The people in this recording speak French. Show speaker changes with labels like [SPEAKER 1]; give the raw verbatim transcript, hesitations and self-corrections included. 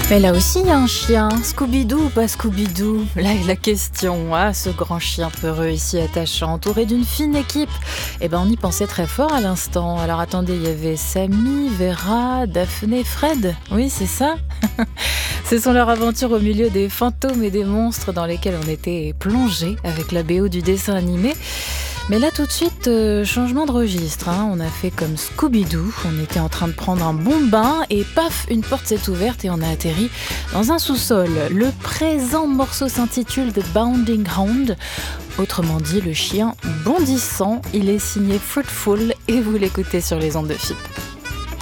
[SPEAKER 1] Mais là aussi, il y a un chien. Scooby-Doo ou pas Scooby-Doo? Là est la question. Ah, ce grand chien peureux et si attachant, entouré d'une fine équipe. Eh ben, on y pensait très fort à l'instant. Alors attendez, il y avait Sammy, Vera, Daphné, Fred. Oui, c'est ça. Ce sont leurs aventures au milieu des fantômes et des monstres dans lesquels on était plongé avec la B O du dessin animé. Mais là tout de suite, euh, changement de registre, hein. On a fait comme Scooby-Doo, on était en train de prendre un bon bain et paf, une porte s'est ouverte et on a atterri dans un sous-sol. Le présent morceau s'intitule The Bounding Hound, autrement dit le chien bondissant. Il est signé Fruitful et vous l'écoutez sur les ondes de F I P.